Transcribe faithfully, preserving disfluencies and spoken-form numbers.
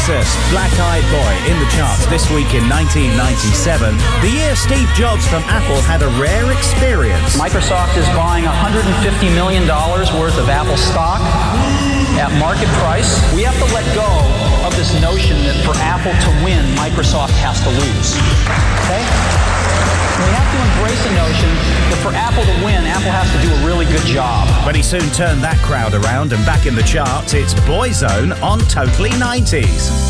Texas, Black Eyed Boy in the charts this week in nineteen ninety-seven, the year Steve Jobs from Apple had a rare experience. Microsoft is buying one hundred fifty million dollars worth of Apple stock at market price. We have to let go of this notion that for Apple to win, Microsoft has to lose. Okay? We have to embrace the notion that for Apple to win, Apple has to do a really good job. But he soon turned that crowd around, and back in the charts, it's Boyzone on Totally nineties.